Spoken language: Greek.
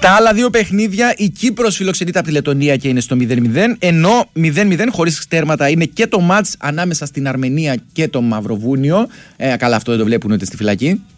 Στα άλλα δύο παιχνίδια η Κύπρος φιλοξενείται από τη Λετονία και είναι στο 0-0, ενώ 0-0 χωρίς τέρματα είναι και το μάτς ανάμεσα στην Αρμενία και το Μαυροβούνιο. Καλά, αυτό δεν το βλέπουν ούτε στη φυλακή.